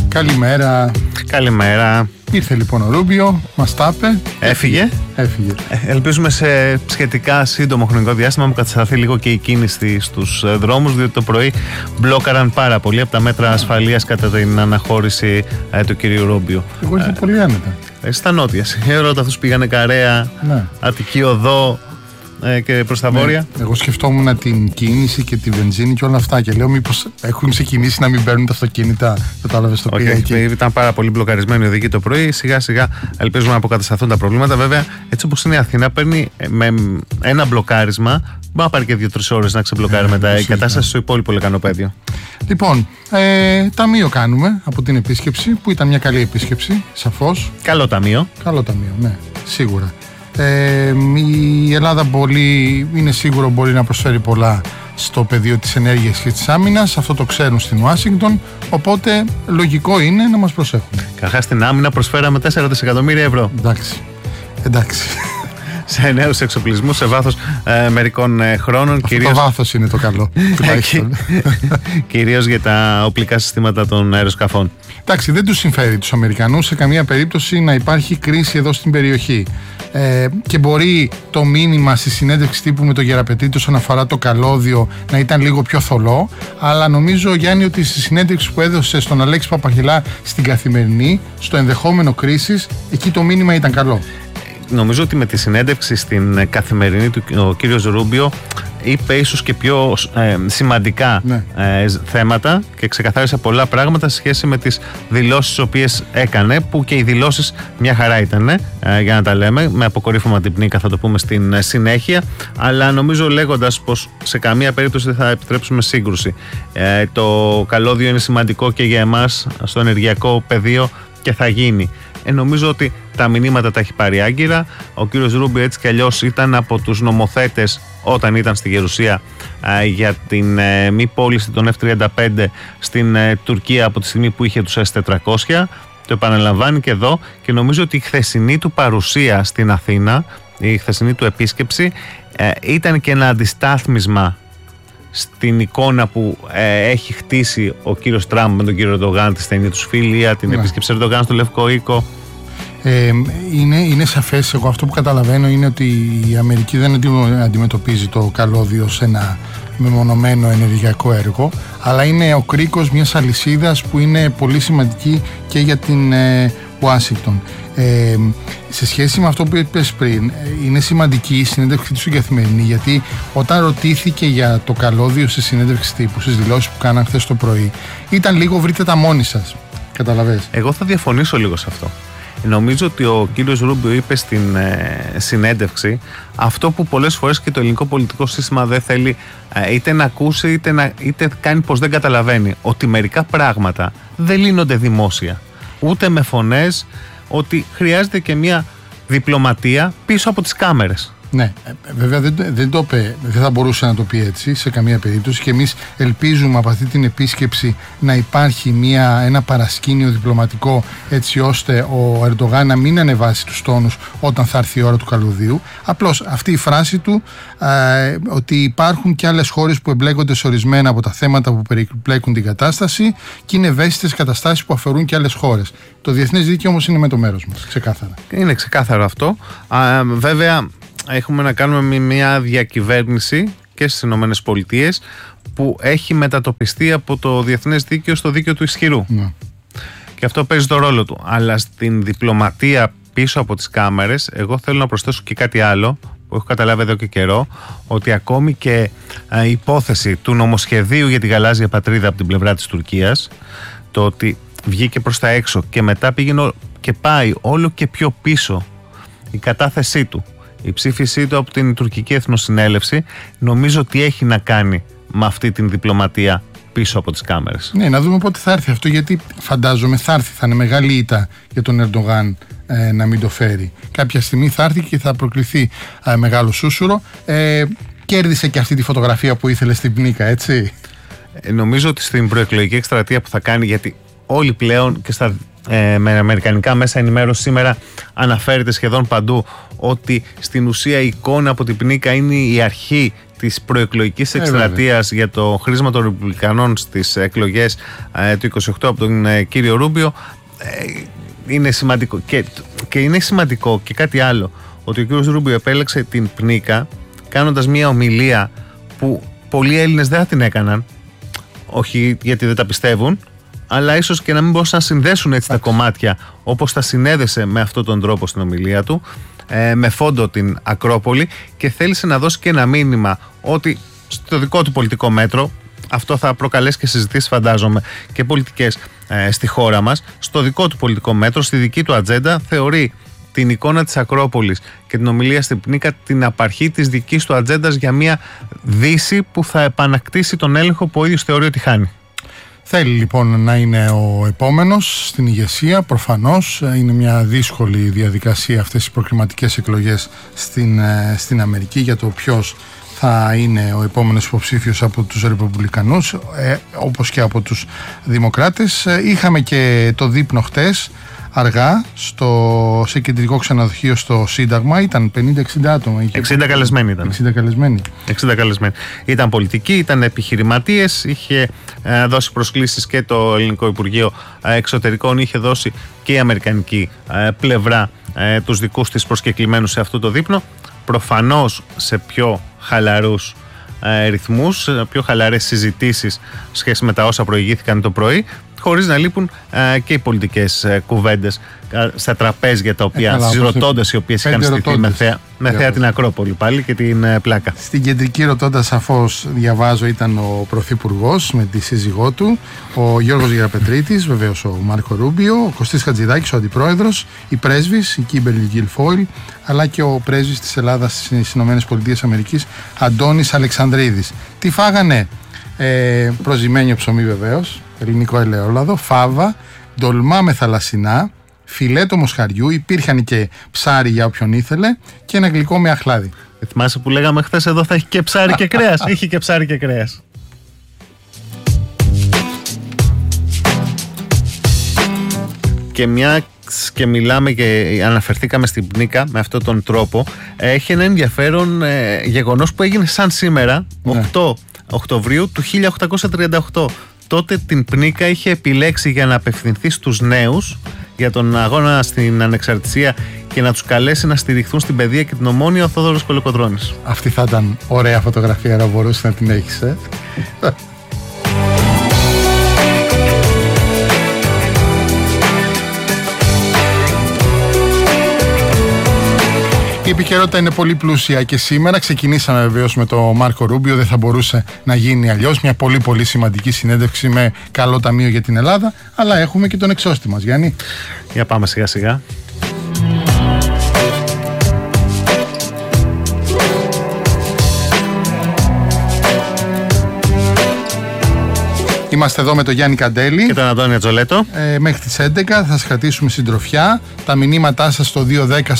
Καλημέρα. Καλημέρα. Ήρθε λοιπόν ο Ρούμπιο, μας τα είπε. Έφυγε. Ελπίζουμε σε σχετικά σύντομο χρονικό διάστημα να κατασταθεί λίγο και η κίνηση στους δρόμους, διότι το πρωί μπλόκαραν πάρα πολύ από τα μέτρα ασφαλείας κατά την αναχώρηση του κυρίου Ρούμπιο. Εγώ ήρθα πολύ άνετα. Στα νότια. Ρώτα αυτούς πήγανε Καρέα, ναι. Αττική Οδό και προς τα βόρεια. Εγώ σκεφτόμουν την κίνηση και τη βενζίνη και όλα αυτά και λέω μήπως έχουν ξεκινήσει να μην παίρνουν τα αυτοκίνητα. Κατάλαβες το πήγα εκεί. Ήταν πάρα πολύ μπλοκαρισμένοι οι οδηγοί το πρωί. Σιγά σιγά ελπίζουμε να αποκατασταθούν τα προβλήματα. Βέβαια, έτσι όπως είναι η Αθήνα, παίρνει με ένα μπλοκάρισμα. Μπορεί να πάρει και 2-3 ώρες να ξεμπλοκάρει μετά η κατάσταση στο υπόλοιπο λεκανοπέδιο. Λοιπόν, ταμείο κάνουμε από την επίσκεψη, που ήταν μια καλή επίσκεψη, σαφώς. Καλό ταμείο. Καλό ταμείο, ναι, σίγουρα. Η Ελλάδα είναι σίγουρο μπορεί να προσφέρει πολλά στο πεδίο της ενέργειας και της άμυνας. Αυτό το ξέρουν στην Ουάσιγκτον, οπότε λογικό είναι να μας προσέχουν. Καταρχάς στην άμυνα προσφέραμε 4 δισεκατομμύρια ευρώ. Εντάξει. Σε νέους εξοπλισμούς σε βάθος μερικών χρόνων. Το βάθος είναι το καλό. Κυρίως για τα οπλικά συστήματα των αεροσκαφών. Εντάξει, δεν τους συμφέρει τους Αμερικανούς σε καμία περίπτωση να υπάρχει κρίση εδώ στην περιοχή. Και μπορεί το μήνυμα στη συνέντευξη τύπου με το Γεραπετρίτη όσον αφορά το καλώδιο να ήταν λίγο πιο θολό, αλλά νομίζω, Γιάννη, ότι στη συνέντευξη που έδωσε στον Αλέξη Παπαχελά στην Καθημερινή, στο ενδεχόμενο κρίσης, εκεί το μήνυμα ήταν καλό. Νομίζω ότι με τη συνέντευξη στην Καθημερινή του ο κύριος Ρούμπιο είπε ίσως και πιο σημαντικά θέματα και ξεκαθάρισε πολλά πράγματα σε σχέση με τις δηλώσεις τις οποίες έκανε, που και οι δηλώσεις μια χαρά ήταν, για να τα λέμε, με αποκορύφωμα την πνίκα θα το πούμε στην συνέχεια, αλλά νομίζω λέγοντας πως σε καμία περίπτωση δεν θα επιτρέψουμε σύγκρουση. Το καλώδιο είναι σημαντικό και για εμάς στο ενεργειακό πεδίο και θα γίνει. Νομίζω ότι τα μηνύματα τα έχει πάρει άγκυρα. Ο κύριος Ρούμπιο έτσι κι αλλιώς ήταν από τους νομοθέτες όταν ήταν στη Γερουσία για την μη πώληση των F-35 στην Τουρκία από τη στιγμή που είχε τους S-400. Το επαναλαμβάνει και εδώ και νομίζω ότι η χθεσινή του παρουσία στην Αθήνα, η χθεσινή του επίσκεψη ήταν και ένα αντιστάθμισμα στην εικόνα που έχει χτίσει ο κύριος Τραμπ με τον κύριο Ερντογάν, τη στενή τους φίλια, την επίσκεψη Ερντογάν στο Λευκό Οίκο. Είναι σαφές, εγώ αυτό που καταλαβαίνω είναι ότι η Αμερική δεν αντιμετωπίζει το καλώδιο σε ένα μεμονωμένο ενεργειακό έργο, αλλά είναι ο κρίκος μιας αλυσίδας που είναι πολύ σημαντική και για την Ουάσιγκτον. Σε σχέση με αυτό που είπες πριν, είναι σημαντική η συνέντευξη του στην Καθημερινή, γιατί όταν ρωτήθηκε για το καλώδιο στη συνέντευξη τύπου, στις δηλώσεις που κάναν χθες το πρωί, ήταν λίγο βρείτε τα μόνοι σας. Καταλαβες. Εγώ θα διαφωνήσω λίγο σε αυτό. Νομίζω ότι ο κύριος Ρούμπιο είπε στην συνέντευξη αυτό που πολλές φορές και το ελληνικό πολιτικό σύστημα δεν θέλει είτε να ακούσει είτε κάνει πως δεν καταλαβαίνει, ότι μερικά πράγματα δεν λύνονται δημόσια ούτε με φωνές, ότι χρειάζεται και μια διπλωματία πίσω από τις κάμερες. Ναι, βέβαια δεν θα μπορούσε να το πει έτσι σε καμία περίπτωση, και εμείς ελπίζουμε από αυτή την επίσκεψη να υπάρχει ένα παρασκήνιο διπλωματικό, έτσι ώστε ο Ερντογάν να μην ανεβάσει τους τόνους όταν θα έρθει η ώρα του καλωδίου. Απλώς αυτή η φράση του ότι υπάρχουν και άλλες χώρες που εμπλέκονται σε ορισμένα από τα θέματα που περιπλέκουν την κατάσταση και είναι ευαίσθητες καταστάσεις που αφορούν και άλλες χώρες. Το διεθνές δίκαιο όμως είναι με το μέρος μας, ξεκάθαρα. Είναι ξεκάθαρο αυτό. Βέβαια έχουμε να κάνουμε μια διακυβέρνηση και στις Ηνωμένες Πολιτείες που έχει μετατοπιστεί από το διεθνές δίκαιο στο δίκαιο του ισχυρού. Ναι. Και αυτό παίζει το ρόλο του. Αλλά στην διπλωματία πίσω από τις κάμερες, εγώ θέλω να προσθέσω και κάτι άλλο που έχω καταλάβει εδώ και καιρό, ότι ακόμη και η υπόθεση του νομοσχεδίου για τη γαλάζια πατρίδα από την πλευρά της Τουρκίας, το ότι βγήκε προς τα έξω και μετά πήγαινε και πάει όλο και πιο πίσω η κατάθεσή του, η ψήφισή του από την τουρκική εθνοσυνέλευση, νομίζω ότι έχει να κάνει με αυτή την διπλωματία πίσω από τις κάμερες. Ναι, να δούμε πότε θα έρθει αυτό, γιατί φαντάζομαι θα έρθει, θα είναι μεγάλη ήττα για τον Ερντογάν να μην το φέρει. Κάποια στιγμή θα έρθει και θα προκληθεί μεγάλο σούσουρο. Κέρδισε και αυτή τη φωτογραφία που ήθελε στην πνίκα, έτσι. Νομίζω ότι στην προεκλογική εκστρατεία που θα κάνει, γιατί όλοι πλέον και στα με αμερικανικά μέσα ενημέρωση σήμερα αναφέρεται σχεδόν παντού ότι στην ουσία η εικόνα από την Πνίκα είναι η αρχή της προεκλογικής εκστρατείας για το χρήσμα των Ρεπουμπλικανών στις εκλογές του 28 από τον κύριο Ρούμπιο. Είναι σημαντικό και είναι σημαντικό και κάτι άλλο, ότι ο κύριος Ρούμπιο επέλεξε την Πνίκα κάνοντας μια ομιλία που πολλοί Έλληνες δεν θα την έκαναν, όχι γιατί δεν τα πιστεύουν, αλλά ίσως και να μην μπορούσαν να συνδέσουν έτσι τα κομμάτια όπως τα συνέδεσε με αυτόν τον τρόπο στην ομιλία του, με φόντο την Ακρόπολη, και θέλησε να δώσει και ένα μήνυμα ότι στο δικό του πολιτικό μέτρο, αυτό θα προκαλέσει και συζητήσεις φαντάζομαι και πολιτικές στη χώρα μας, στο δικό του πολιτικό μέτρο, στη δική του ατζέντα, θεωρεί την εικόνα της Ακρόπολης και την ομιλία στην Πνίκα την απαρχή της δικής του ατζέντας για μια Δύση που θα επανακτήσει τον έλεγχο που ο ίδιος θεωρεί ότι χάνει. Θέλει λοιπόν να είναι ο επόμενος στην ηγεσία. Προφανώς είναι μια δύσκολη διαδικασία αυτές οι προκριματικές εκλογές στην Αμερική για το ποιος θα είναι ο επόμενος υποψήφιος από τους Ρεπουμπλικανούς, όπως και από τους Δημοκράτες. Είχαμε και το δείπνο χτες αργά σε κεντρικό ξενοδοχείο στο Σύνταγμα. Ήταν 50-60 άτομα. 60 καλεσμένοι ήταν. 60 καλεσμένοι. Ήταν πολιτικοί, ήταν επιχειρηματίες. Είχε δώσει προσκλήσεις και το Ελληνικό Υπουργείο Εξωτερικών. Είχε δώσει και η αμερικανική πλευρά τους δικούς της προσκεκλημένους σε αυτό το δείπνο. Προφανώς σε πιο χαλαρούς ρυθμούς, πιο χαλαρές συζητήσεις σχέση με τα όσα προηγήθηκαν το πρωί, χωρίς να λείπουν και οι πολιτικές κουβέντες στα τραπέζια τα οποία, στις ροτόντες οι οποίες είχαν στηθεί με θέα την Ακρόπολη πάλι και την πλάκα. Στην κεντρική ροτόντα, σαφώς διαβάζω, ήταν ο Πρωθυπουργός με τη σύζυγό του, ο Γιώργος Γεραπετρίτης, βεβαίως ο Μάρκο Ρούμπιο, ο Κωστής Χατζηδάκης, ο Αντιπρόεδρος, η Πρέσβης, η Κίμπερλι Γκιλφόιλ, αλλά και ο Πρέσβης της Ελλάδας στις ΗΠΑ, Αντώνης Αλεξανδρίδης. Τι φάγανε? Προζυμένιο ψωμί βεβαίως, ελληνικό ελαιόλαδο, φάβα, ντολμά με θαλασσινά, φιλέτο μοσχαριού, υπήρχαν και ψάρι για όποιον ήθελε και ένα γλυκό με αχλάδι. Θυμάσαι που λέγαμε χθες εδώ θα έχει και ψάρι και κρέας? Έχει και ψάρι και κρέας. Και μια και μιλάμε και αναφερθήκαμε στην Πνίκα με αυτόν τον τρόπο, έχει ένα ενδιαφέρον γεγονός που έγινε σαν σήμερα, 8 Οκτωβρίου του 1838. Τότε την Πνίκα είχε επιλέξει για να απευθυνθεί στους νέους για τον αγώνα στην ανεξαρτησία και να τους καλέσει να στηριχθούν στην παιδεία και την Ομόνια ο Θόδωρος Κολοκοτρώνης. Αυτή θα ήταν ωραία φωτογραφία να μπορούσε να την έχεις. Η επικαιρότητα είναι πολύ πλούσια και σήμερα. Ξεκινήσαμε βεβαίως με τον Μάρκο Ρούμπιο, δεν θα μπορούσε να γίνει αλλιώς. Μια πολύ πολύ σημαντική συνέντευξη με καλό ταμείο για την Ελλάδα. Αλλά έχουμε και τον εξώστη μας, Γιάννη. Για πάμε σιγά σιγά. Είμαστε εδώ με τον Γιάννη Καντέλη και τον Αντώνη Τζολέτο. Μέχρι τις 11 θα σας κρατήσουμε συντροφιά. Τα μηνύματά σας στο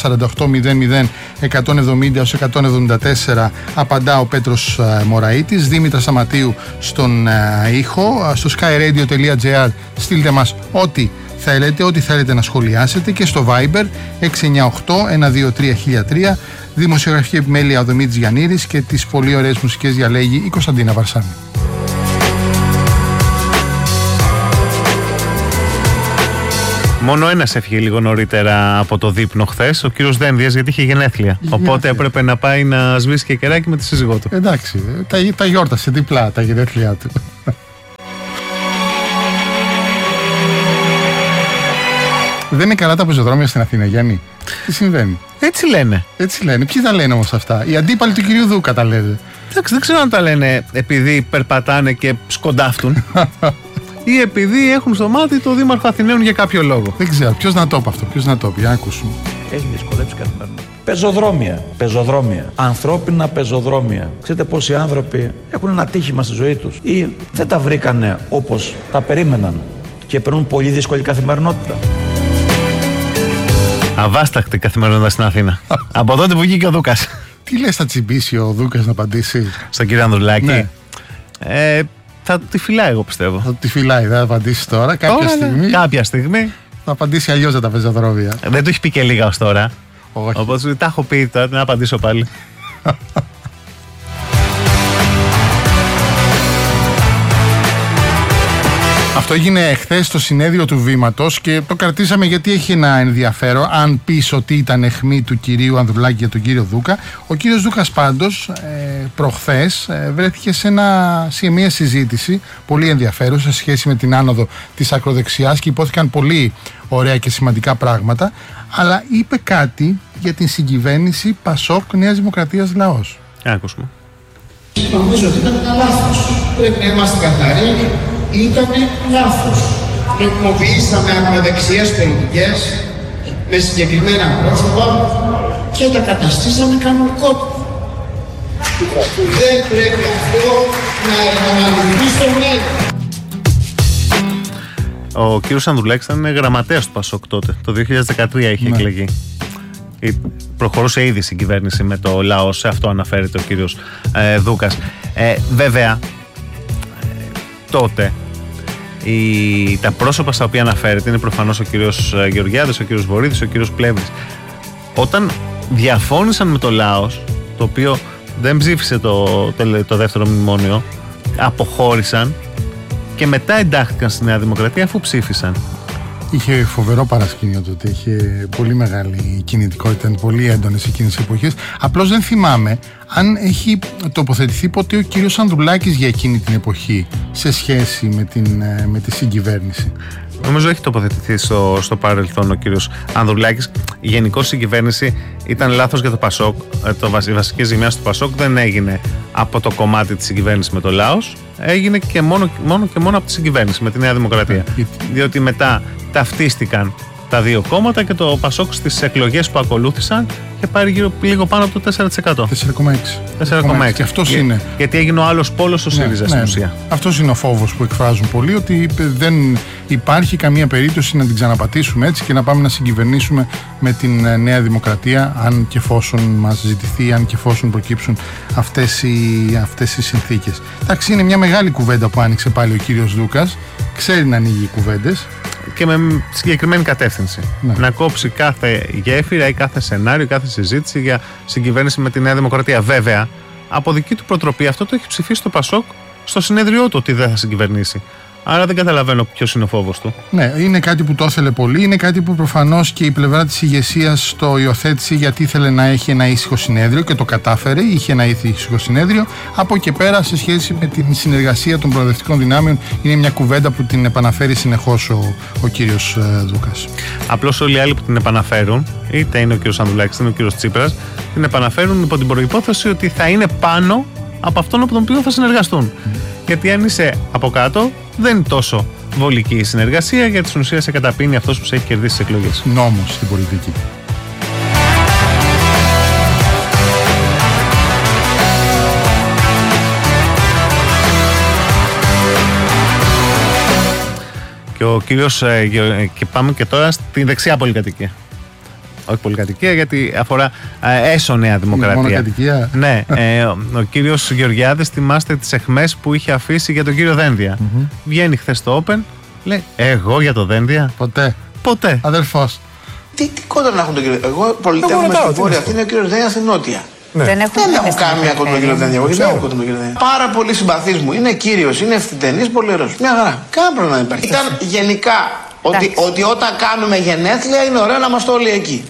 210-4800-170-174 απαντά ο Πέτρος Μωραΐτης. Δήμητρα Σαματίου στον ήχο. Στο skyradio.gr στείλτε μας ό,τι θέλετε να σχολιάσετε, και στο Viber 698-123-1003. Δημοσιογραφική επιμέλεια ο Δημήτρης Γιαννίδης και τις πολύ ωραίες μουσικές διαλέγει η Κωνσταντίνα Βαρσάνη. Μόνο ένας έφυγε λίγο νωρίτερα από το δείπνο χθες, ο κύριος Δένδιας, γιατί είχε γενέθλια. Οπότε έπρεπε να πάει να σβήσει και κεράκι με τη σύζυγό του. Εντάξει, τα γιόρτασε διπλά τα γενέθλιά του. Δεν είναι καλά τα πεζοδρόμια στην Αθήνα, Γιάννη? Τι συμβαίνει? Έτσι λένε. Ποιοι τα λένε όμως αυτά? Οι αντίπαλοι του κυρίου Δούκα τα λένε. Εντάξει, δεν ξέρω αν τα λένε επειδή περπατάνε και σκοντάφτουν ή επειδή έχουν στο μάτι το Δήμαρχο Αθηναίων για κάποιο λόγο. Δεν ξέρω. Ποιος να το πει αυτό? Για να ακούσουμε. Έχει δυσκολέψει καθημερινά. Πεζοδρόμια. Ανθρώπινα πεζοδρόμια. Ξέρετε πόσοι άνθρωποι έχουν ένα τύχημα στη ζωή τους ή δεν τα βρήκανε όπως τα περίμεναν και περνούν πολύ δύσκολη καθημερινότητα. Αβάσταχτη καθημερινότητα στην Αθήνα. Από τότε που βγήκε ο Δούκας. Τι λες, θα τσιμπήσει ο Δούκας να απαντήσει? Στον κύριο Ανδρουλάκη. Ναι. Θα τη φυλάει, εγώ πιστεύω. Θα τη φυλάει, δεν θα απαντήσει τώρα. Κάποια στιγμή. Κάποια στιγμή. Θα απαντήσει αλλιώς για τα πεζοδρόμια. Δεν το έχει πει και λίγα ως τώρα. Όχι. Οπότε τα έχω πει, τώρα να απαντήσω πάλι. Αυτό έγινε εχθές στο συνέδριο του Βήματος και το κρατήσαμε γιατί έχει ένα ενδιαφέρον. Αν πεις ότι ήταν αιχμή του κυρίου Ανδρουλάκη για τον κύριο Δούκα, ο κύριος Δούκας πάντως προχθές βρέθηκε σε μια συζήτηση πολύ ενδιαφέρουσα σε σχέση με την άνοδο της ακροδεξιάς και υπόθηκαν πολύ ωραία και σημαντικά πράγματα, αλλά είπε κάτι για την συγκυβέρνηση Πασόκ Νέας Δημοκρατίας Λαός. Άκουσουμε. Νομίζω ότι ήταν ένα λάθος. Πρέπει να είμαστε καθαροί. Ήτανε λάθος. Νομιμοποιήσαμε ακροδεξιές πολιτικές με συγκεκριμένα πρόσωπα και τα καταστήσαμε κανονικότητα. Δεν πρέπει αυτό να επαναληφθεί στο μέλλον. Ο κύριος Ανδρουλάκης ήταν γραμματέας του Πασόκ τότε. Το 2013 είχε εκλεγεί. Προχωρούσε ήδη στην κυβέρνηση με το λαό. Σε αυτό αναφέρεται ο κύριος Δούκας. Βέβαια, τότε τα πρόσωπα στα οποία αναφέρεται είναι προφανώς ο κύριος Γεωργιάδης, ο κύριος Βορύδης, ο κύριος Πλεύρης. Όταν διαφώνησαν με το λαός, το οποίο δεν ψήφισε το δεύτερο μνημόνιο, αποχώρησαν και μετά εντάχθηκαν στη Νέα Δημοκρατία αφού ψήφισαν. Είχε φοβερό παρασκήνιο τότε, είχε πολύ μεγάλη κινητικότητα, ήταν πολύ έντονες εκείνες τις εποχές. Απλώς δεν θυμάμαι αν έχει τοποθετηθεί ποτέ ο κύριος Ανδρουλάκης για εκείνη την εποχή σε σχέση με τη συγκυβέρνηση. Νομίζω έχει τοποθετηθεί στο παρελθόν ο κύριος Ανδρουλάκης. Γενικώς η συγκυβέρνηση ήταν λάθος για το Πασόκ. Η βασική ζημιά του Πασόκ δεν έγινε από το κομμάτι της συγκυβέρνησης με το λαός, έγινε και μόνο από τη συγκυβέρνηση με τη Νέα Δημοκρατία. Διότι μετά ταυτίστηκαν τα δύο κόμματα και το Πασόκ στις εκλογές που ακολούθησαν είχε πάρει λίγο πάνω από το 4%. 4,6%. Και αυτός είναι. Γιατί έγινε ο άλλος πόλος ο ΣΥΡΙΖΑ στην ουσία. Αυτός είναι ο φόβος που εκφράζουν πολλοί, ότι δεν υπάρχει καμία περίπτωση να την ξαναπατήσουμε έτσι και να πάμε να συγκυβερνήσουμε με την Νέα Δημοκρατία, αν και εφόσον μας ζητηθεί, αν και εφόσον προκύψουν αυτές οι συνθήκες. Εντάξει, είναι μια μεγάλη κουβέντα που άνοιξε πάλι ο κύριος Δούκας. Ξέρει να ανοίγει κουβέντες. Και με συγκεκριμένη κατεύθυνση. Ναι. Να κόψει κάθε γέφυρα ή κάθε σενάριο, κάθε συζήτηση για συγκυβέρνηση με τη Νέα Δημοκρατία. Βέβαια, από δική του προτροπή αυτό το έχει ψηφίσει το Πασόκ στο συνέδριό του ότι δεν θα συγκυβερνήσει. Άρα δεν καταλαβαίνω ποιος είναι ο φόβος του. Ναι, είναι κάτι που το ήθελε πολύ. Είναι κάτι που προφανώς και η πλευρά της ηγεσίας το υιοθέτησε γιατί ήθελε να έχει ένα ήσυχο συνέδριο και το κατάφερε. Είχε ένα ήσυχο συνέδριο. Από εκεί πέρα, σε σχέση με την συνεργασία των προοδευτικών δυνάμεων, είναι μια κουβέντα που την επαναφέρει συνεχώς ο κύριος Δούκας. Απλώς όλοι οι άλλοι που την επαναφέρουν, είτε είναι ο κύριος Ανδρουλάκης είτε είναι ο κύριος Τσίπρας, την επαναφέρουν υπό την προϋπόθεση ότι θα είναι πάνω από αυτόν από τον οποίο θα συνεργαστούν. Γιατί αν είσαι από κάτω, δεν είναι τόσο βολική η συνεργασία, γιατί στην ουσία σε καταπίνει αυτός που σε έχει κερδίσει τις εκλογές. Νόμος στην πολιτική. Και ο κύριος, και πάμε και τώρα στη δεξιά πολυκατοικία. Όχι πολυκατοικία, γιατί αφορά έσω Νέα Δημοκρατία. Μόνο κατοικία. Ναι, ο κύριος Γεωργιάδης, θυμάστε τις αιχμές που είχε αφήσει για τον κύριο Δένδια. Βγαίνει χθες στο Open, λέει εγώ για το Δένδια. Ποτέ. Αδελφός. Τι κόντρα να έχουν τον κύριο. Εγώ πολιτεύομαι στην Βόρεια Αθήνα, ο κύριος Δένδια στην Νότια. Ναι. Δεν έχω κάνει μια κόντρα με τον κύριο Δένδια. Δεν έχω κόντρα με τον κύριο Δένδια. Πάρα πολύ συμπαθής μου. Είναι κύριος, είναι ευθυτενής, πολύ ωραίος. Μια χαρά. Κάνα πρόβλημα δεν υπάρχει. Ήταν γενικά ότι όταν κάνουμε γενέθλια είναι ωραίο να είμαστε όλοι εκεί.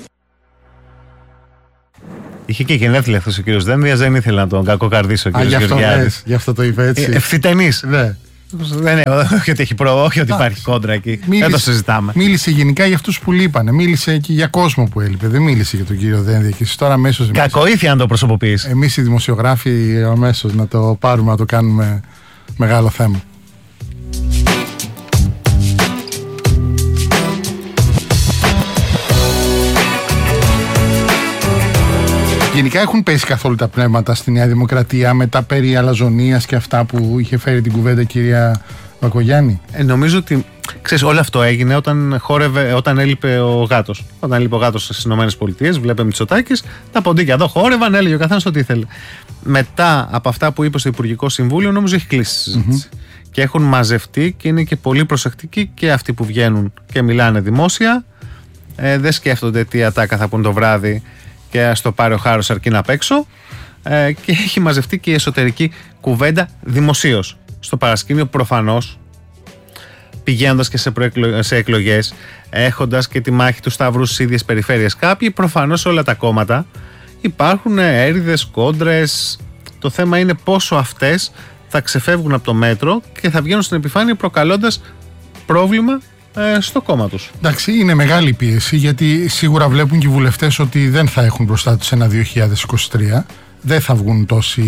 Είχε και γενέθλια αυτός ο κύριος Δένδιας, δεν ήθελε να τον κακοκαρδίσει ο κύριος Γεωργιάδης. Γι' αυτό το είπε έτσι. Ευθυτενής. Ναι. Δεν όχι ότι έχει όχι ότι υπάρχει κόντρα εκεί. Δεν το συζητάμε. Μίλησε γενικά για αυτούς που λείπανε. Μίλησε και για κόσμο που έλειπε. Δεν μίλησε για τον κύριο Δένδια. Και τώρα αμέσως. Κακοήθεια αν το προσωποποιείς. Εμείς οι δημοσιογράφοι αμέσως να το πάρουμε, να το κάνουμε μεγάλο θέμα. Γενικά έχουν πέσει καθόλου τα πνεύματα στη Νέα Δημοκρατία με τα περί αλαζονίας και αυτά που είχε φέρει την κουβέντα η κυρία Βακογιάννη? Νομίζω ότι ξέρεις, όλο αυτό έγινε όταν έλειπε ο Γάτος. Όταν έλειπε ο Γάτος στις ΗΠΑ, βλέπε Μητσοτάκης, τα ποντίκια εδώ χόρευαν, έλεγε ο καθένας ό,τι ήθελε. Μετά από αυτά που είπε στο Υπουργικό Συμβούλιο, νομίζω έχει κλείσει η συζήτηση. Και και έχουν μαζευτεί και είναι και πολύ προσεκτικοί και αυτοί που βγαίνουν και μιλάνε δημόσια. Δεν σκέφτονται τι ατάκα θα πούν το βράδυ και ας το πάρει ο χάρος αρκεί να παίξω. Και έχει μαζευτεί και η εσωτερική κουβέντα δημοσίως στο παρασκήνιο, προφανώς πηγαίνοντας και σε εκλογές, έχοντας και τη μάχη του Σταυρού στις ίδιες περιφέρειες. Κάποιοι προφανώς, όλα τα κόμματα υπάρχουν έρηδες, κόντρες. Το θέμα είναι πόσο αυτές θα ξεφεύγουν από το μέτρο και θα βγαίνουν στην επιφάνεια προκαλώντας πρόβλημα στο κόμμα τους. Εντάξει, είναι μεγάλη πίεση, γιατί σίγουρα βλέπουν και οι βουλευτές ότι δεν θα έχουν μπροστά τους ένα 2023. Δεν θα βγουν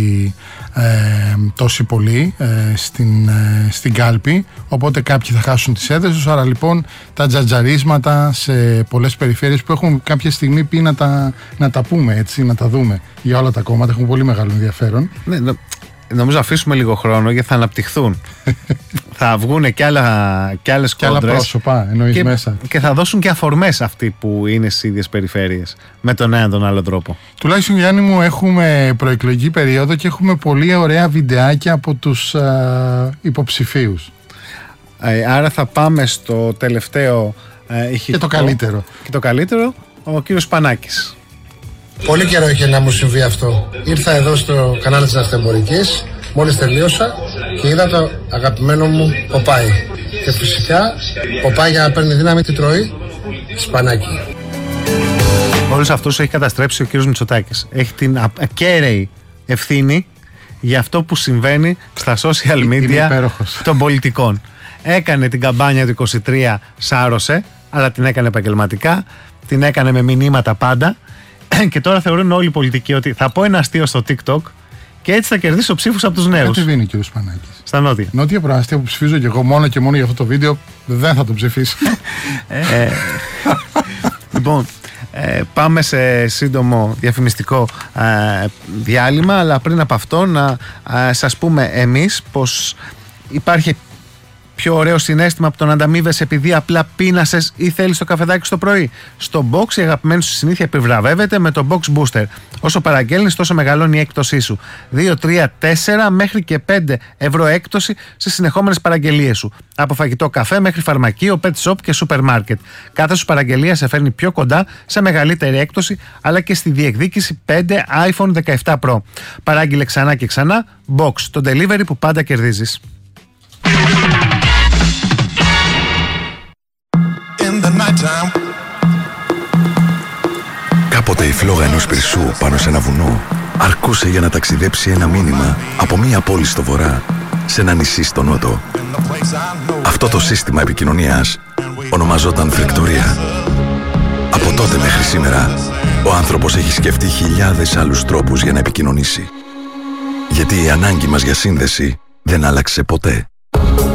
τόσοι πολλοί στην κάλπη, οπότε κάποιοι θα χάσουν τις έδρες τους. Άρα λοιπόν τα τζατζαρίσματα σε πολλές περιφέρειες που έχουν κάποια στιγμή πει να τα πούμε έτσι, να τα δούμε για όλα τα κόμματα, έχουν πολύ μεγάλο ενδιαφέρον. Ναι, νομίζω αφήσουμε λίγο χρόνο γιατί θα αναπτυχθούν. Θα βγουν και άλλες κόντρες. Και άλλα πρόσωπα, εννοείς μέσα. Και θα δώσουν και αφορμές αυτοί που είναι στις ίδιες περιφέρειες με τον ένα τον άλλο τρόπο. Τουλάχιστον, Γιάννη μου, έχουμε προεκλογική περίοδο και έχουμε πολύ ωραία βιντεάκια από τους υποψηφίους. Άρα θα πάμε στο τελευταίο ηχητικό. Και το καλύτερο. Και το καλύτερο, ο κύριος Πανάκης. Πολύ καιρό είχε να μου συμβεί αυτό. Ήρθα εδώ στο κανάλι της Ναυτεμπορικής, μόλις τελείωσα και είδα το αγαπημένο μου Ποπάι. Και φυσικά Ποπάι, για να παίρνει δύναμη, τι τρώει? Σπανάκι. Όλους αυτούς έχει καταστρέψει ο κύριος Μητσοτάκης. Έχει την ακέραιη ευθύνη για αυτό που συμβαίνει στα social media των πολιτικών. Έκανε την καμπάνια του 23, σάρωσε, αλλά την έκανε επαγγελματικά, την έκανε με μηνύματα πάντα. Και τώρα θεωρούν όλοι οι πολιτικοί ότι θα πω ένα αστείο στο TikTok και έτσι θα κερδίσω ψήφους από τους νέους. Κατεβαίνει ο κ. Πανάκης. Στα νότια. Νότια προαστία που ψηφίζω και εγώ μόνο και μόνο για αυτό το βίντεο, δεν θα το ψηφίσω. Λοιπόν, πάμε σε σύντομο διαφημιστικό διάλειμμα, αλλά πριν από αυτό να σας πούμε εμείς πως υπάρχει πιο ωραίο συναίσθημα από το να ανταμείβεσαι επειδή απλά πείνασες ή θέλεις το καφεδάκι στο πρωί. Στο Box η αγαπημένη σου συνήθεια επιβραβεύεται με το Box Booster. Όσο παραγγέλνεις, τόσο μεγαλώνει η έκπτωσή σου. 2, 3, 4 μέχρι και 5 ευρώ έκπτωση στις συνεχόμενες παραγγελίες σου. Από φαγητό, καφέ μέχρι φαρμακείο, pet shop και σούπερ μάρκετ. Κάθε σου παραγγελία σε φέρνει πιο κοντά σε μεγαλύτερη έκπτωση, αλλά και στη διεκδίκηση 5 iPhone 17 Pro. Παράγγειλε ξανά και ξανά Box, το delivery που πάντα κερδίζεις. Κάποτε η φλόγα ενός πυρσού πάνω σε ένα βουνό αρκούσε για να ταξιδέψει ένα μήνυμα από μία πόλη στο βορρά σε ένα νησί στο νότο. Αυτό το σύστημα επικοινωνίας ονομαζόταν φλεκτορία. Από τότε μέχρι σήμερα ο άνθρωπος έχει σκεφτεί χιλιάδες άλλους τρόπους για να επικοινωνήσει. Γιατί η ανάγκη μας για σύνδεση δεν άλλαξε ποτέ.